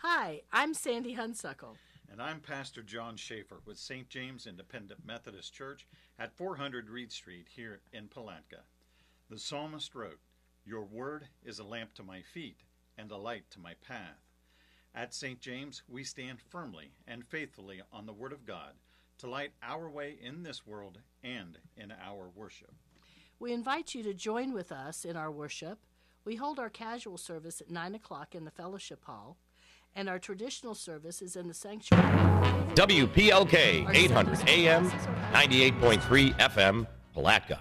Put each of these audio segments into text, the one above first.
Hi, I'm Sandy Hunsuckle. And I'm Pastor John Schaefer with St. James Independent Methodist Church at 400 Reed Street here in Palatka. The psalmist wrote, "Your word is a lamp to my feet and a light to my path." At St. James, we stand firmly and faithfully on the Word of God to light our way in this world and in our worship. We invite you to join with us in our worship. We hold our casual service at 9 o'clock in the Fellowship Hall, and our traditional service is in the sanctuary. WPLK 800 AM, 98.3 FM, Palatka.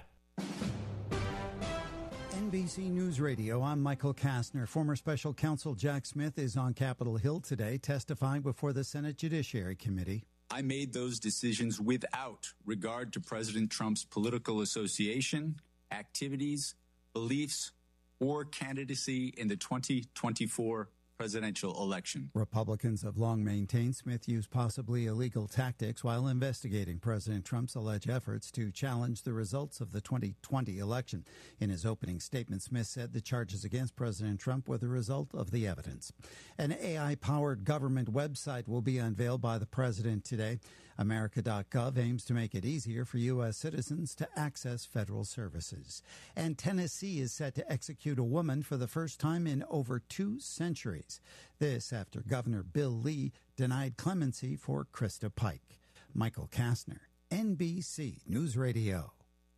NBC News Radio, I'm Michael Kastner. Former Special Counsel Jack Smith is on Capitol Hill today testifying before the Senate Judiciary Committee. I made those decisions without regard to President Trump's political association, activities, beliefs, or candidacy in the 2024 presidential election. Republicans have long maintained Smith used possibly illegal tactics while investigating President Trump's alleged efforts to challenge the results of the 2020 election. In his opening statement, Smith said the charges against President Trump were the result of the evidence. An AI-powered government website will be unveiled by the president today. America.gov aims to make it easier for U.S. citizens to access federal services. And Tennessee is set to execute a woman for the first time in over 2 centuries. This after Governor Bill Lee denied clemency for Krista Pike. Michael Kastner, NBC News Radio.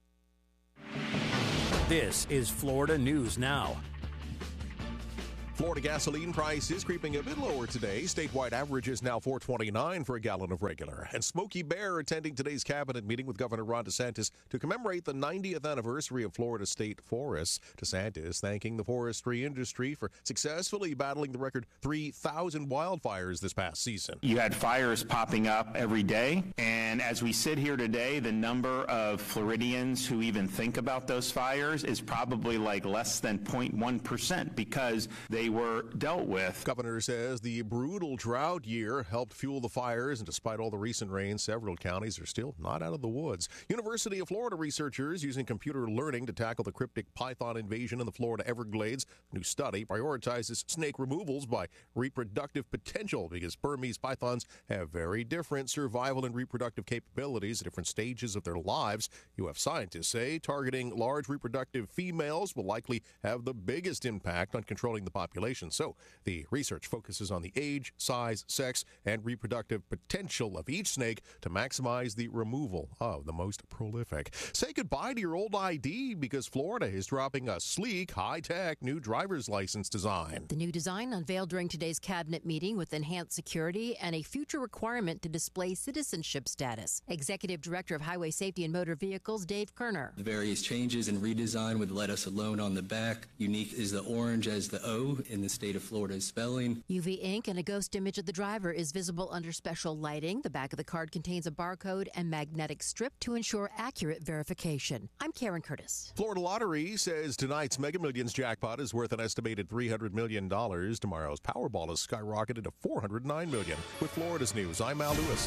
This is Florida News Now. Florida gasoline price is creeping a bit lower today. Statewide average is now $4.29 for a gallon of regular. And Smokey Bear attending today's cabinet meeting with Governor Ron DeSantis to commemorate the 90th anniversary of Florida state forests. DeSantis thanking the forestry industry for successfully battling the record 3,000 wildfires this past season. You had fires popping up every day, and as we sit here today, the number of Floridians who even think about those fires is probably like less than 0.1% because they were dealt with. Governor says the brutal drought year helped fuel the fires, and despite all the recent rain, several counties are still not out of the woods. University of Florida researchers using computer learning to tackle the cryptic python invasion in the Florida Everglades. A new study prioritizes snake removals by reproductive potential because Burmese pythons have very different survival and reproductive capabilities at different stages of their lives. UF scientists say targeting large reproductive females will likely have the biggest impact on controlling the population. So the research focuses on the age, size, sex, and reproductive potential of each snake to maximize the removal of the most prolific. Say goodbye to your old ID because Florida is dropping a sleek, high-tech new driver's license design. The new design unveiled during today's cabinet meeting with enhanced security and a future requirement to display citizenship status. Executive Director of Highway Safety and Motor Vehicles, Dave Kerner. The various changes and redesign would let us alone on the back. Unique is the orange as the O in the state of Florida's spelling. UV ink and a ghost image of the driver is visible under special lighting. The back of the card contains a barcode and magnetic strip to ensure accurate verification. I'm Karen Curtis. Florida Lottery says tonight's Mega Millions jackpot is worth an estimated $300 million. Tomorrow's Powerball has skyrocketed to $409 million. With Florida's News, I'm Al Lewis.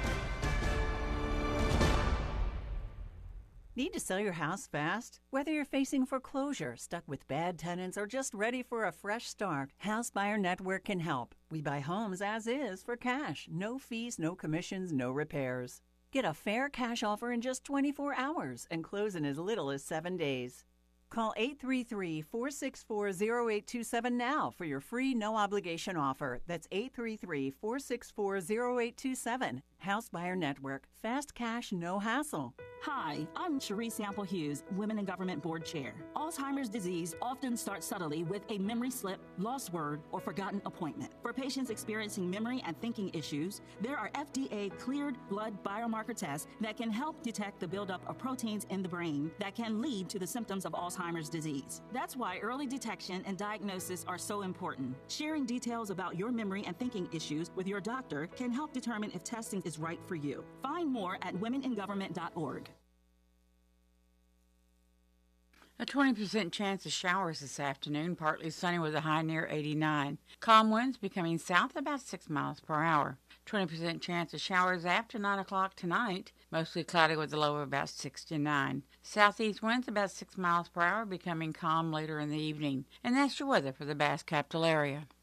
Need to sell your house fast? Whether you're facing foreclosure, stuck with bad tenants, or just ready for a fresh start, House Buyer Network can help. We buy homes as is for cash. No fees, no commissions, no repairs. Get a fair cash offer in just 24 hours and close in as little as 7 days. Call 833-464-0827 now for your free no-obligation offer. That's 833-464-0827. House Buyer Network. Fast cash, no hassle. Hi, I'm Cherie Sample Hughes, Women in Government Board Chair. Alzheimer's disease often starts subtly with a memory slip, lost word, or forgotten appointment. For patients experiencing memory and thinking issues, there are FDA-cleared blood biomarker tests that can help detect the buildup of proteins in the brain that can lead to the symptoms of Alzheimer's disease. That's why early detection and diagnosis are so important. Sharing details about your memory and thinking issues with your doctor can help determine if testing is right for you. Find more at womeningovernment.org. A 20% chance of showers this afternoon, partly sunny with a high near 89. Calm winds becoming south about 6 miles per hour. 20% chance of showers after 9 o'clock tonight, mostly cloudy with a low of about 69. Southeast winds about 6 miles per hour, becoming calm later in the evening. And that's your weather for the Bass Capital area.